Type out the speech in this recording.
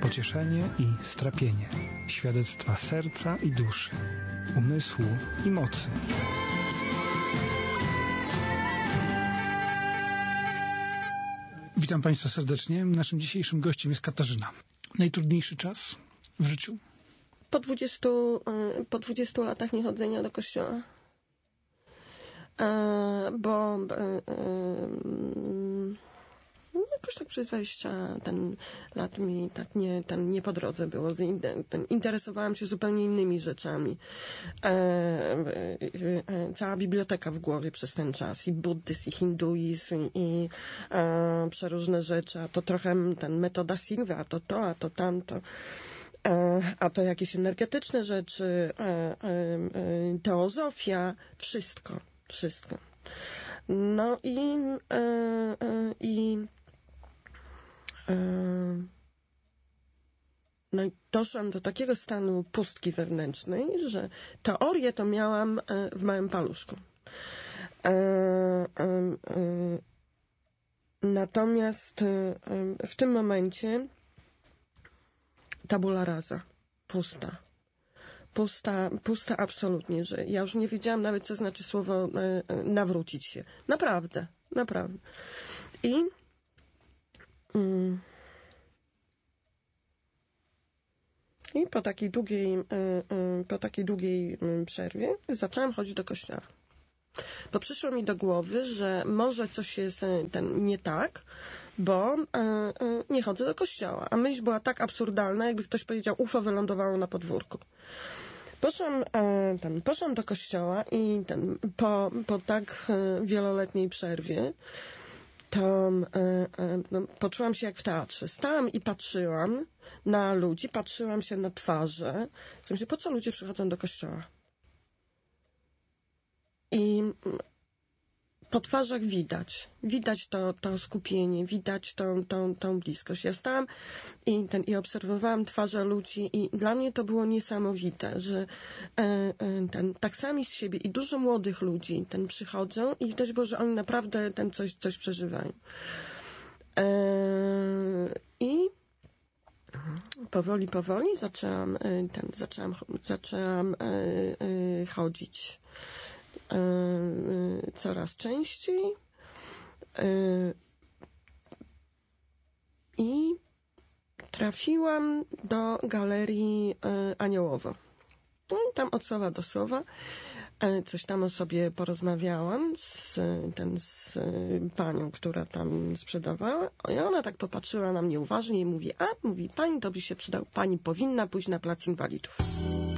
pocieszenie i strapienie, świadectwa serca i duszy, umysłu i mocy. Witam Państwa serdecznie. Naszym dzisiejszym gościem jest Katarzyna. Najtrudniejszy czas w życiu? Po 20 latach niechodzenia do kościoła. Bo jakoś tak przez 20 lat mi tak nie po drodze było. Interesowałam się zupełnie innymi rzeczami. Cała biblioteka w głowie przez ten czas. I buddyzm, i hinduizm, i przeróżne rzeczy. A to trochę metoda Silva, a to tamto. A to jakieś energetyczne rzeczy, teozofia, wszystko. No no i doszłam do takiego stanu pustki wewnętrznej, że teorię to miałam w małym paluszku. Natomiast w tym momencie tabula rasa, pusta absolutnie, że ja już nie wiedziałam nawet, co znaczy słowo nawrócić się. Naprawdę. I po takiej długiej przerwie zaczęłam chodzić do kościoła. Bo przyszło mi do głowy, że może coś jest nie tak, bo nie chodzę do kościoła. A myśl była tak absurdalna, jakby ktoś powiedział, UFO wylądowało na podwórku. Poszłam do kościoła i po tak wieloletniej przerwie to poczułam się jak w teatrze. Stałam i patrzyłam na ludzi, patrzyłam się na twarze. W sensie, po co ludzie przychodzą do kościoła? I po twarzach widać to skupienie, widać tą bliskość. Ja stałam i obserwowałam twarze ludzi i dla mnie to było niesamowite, że tak sami z siebie i dużo młodych ludzi przychodzą i widać było, że oni naprawdę coś przeżywają. I powoli zaczęłam chodzić coraz częściej i trafiłam do galerii Aniołowo. No i tam od słowa do słowa coś tam o sobie porozmawiałam z panią, która tam sprzedawała. I ona tak popatrzyła na mnie uważnie i mówi, pani to by się przydał, pani powinna pójść na plac inwalidów.